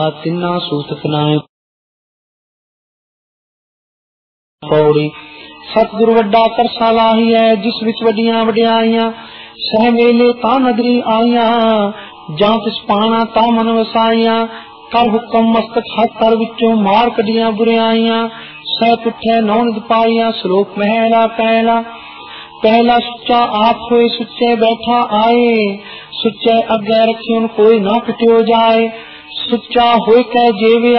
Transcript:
ਤਿੰਨਾ ਸੂਤਕ ਨਾਏ ਪੌੜੀ। ਸਤਿਗੁਰ ਵੱਡਾ ਕਰਸਾ ਲਾਹੀਐ, ਜਿਸ ਵਿੱਚ ਵੱਡੀਆਂ ਵਡਿਆਈਆਂ। ਸਹਿ ਮੇਲੇ ਤਾਂ ਨਦਰੀ ਆਈਆਂ, ਜਾਂ ਤਿਸ ਪਾਣਾ ਤਾਂ ਮਨ ਵਸਾਈਆਂ। ਕਰ ਹੁਕਮ ਮਸਤਕ ਹੱਥ ਕਰ ਵਿੱਚੋਂ, ਮਾਰ ਕੱਢੀਆਂ ਬੁਰਿਆਈਆਂ। ਸਹਿ ਪੁੱਠੇ ਨੌ ਨਿਧ ਪਾਈਆਂ, ਸ਼ਲੋਕ ਮਹਿਲਾ ਪਹਿਲਾ। ਪਹਿਲਾ ਸੁੱਚਾ ਆਪ ਹੋਏ, ਸੁੱਚੇ ਬੈਠਾ ਆਏ। ਸੁੱਚੇ ਅੱਗੇ ਰੱਖਿਉਨ ਕੋਈ ਨਾ ਫਿਟਿਓ ਜਾਏ। ਸੁੱਚਾ ਹੋਇ ਕੈ ਜੀਵ